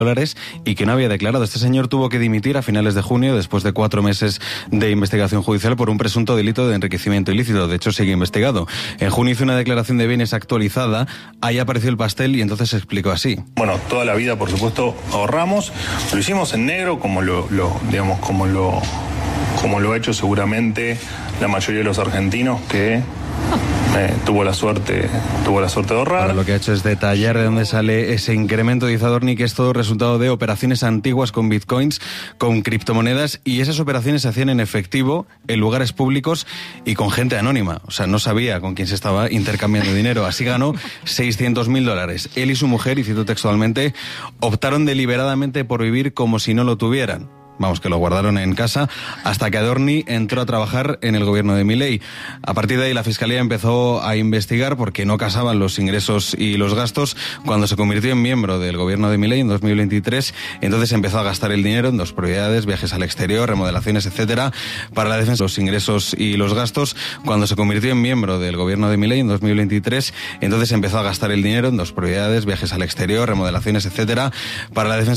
dólares y que no había declarado. Este señor tuvo que dimitir a finales de junio después de 4 meses de investigación judicial por un presunto delito de enriquecimiento ilícito. De hecho, sigue investigado. En junio hizo una declaración de bienes actualizada, ahí apareció el pastel y entonces se explicó así. Bueno, toda la vida, por supuesto, ahorramos. Lo hicimos en negro, como lo ha hecho seguramente la mayoría de los argentinos que tuvo la suerte de ahorrar. Ahora lo que ha hecho es detallar de dónde sale ese incremento, dice Adorni, que es todo resultado de operaciones antiguas con bitcoins, con criptomonedas, y esas operaciones se hacían en efectivo, en lugares públicos y con gente anónima. O sea, no sabía con quién se estaba intercambiando dinero. Así ganó 600.000 dólares. Él y su mujer, y cito textualmente, optaron deliberadamente por vivir como si no lo tuvieran. Vamos, que lo guardaron en casa hasta que Adorni entró a trabajar en el gobierno de Milei. A partir de ahí la Fiscalía empezó a investigar porque no casaban los ingresos y los gastos. Cuando se convirtió en miembro del gobierno de Milei en 2023, entonces empezó a gastar el dinero en 2 propiedades, viajes al exterior, remodelaciones, etcétera, para la defensa de los ingresos y los gastos. Cuando se convirtió en miembro del gobierno de Milei en 2023, entonces empezó a gastar el dinero en 2 propiedades, viajes al exterior, remodelaciones, etcétera, para la defensa